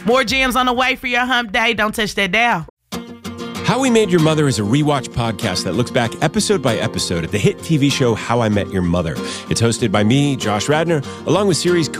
More gems on the way for your hump day. Don't touch that dial. How We Made Your Mother is a rewatch podcast that looks back episode by episode at the hit TV show How I Met Your Mother. It's hosted by me, Josh Radnor, along with series